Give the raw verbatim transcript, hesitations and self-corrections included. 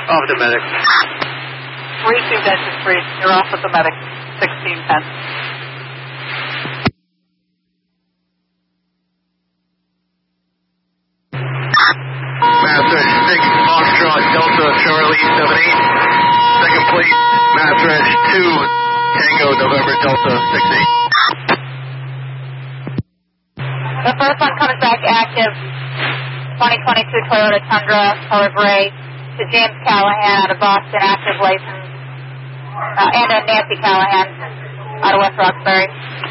Off the medic. three two Venture Street, you're off with the medic, sixteen ten. Master six, Foxtrot, Delta, Charlie, seven eight. Second plate, Master two, Tango, November, Delta, six eight. The first one comes back active, twenty twenty-two Toyota Tundra, color gray, to James Callahan out of Boston, active license, uh, and a Nancy Callahan out of West Roxbury.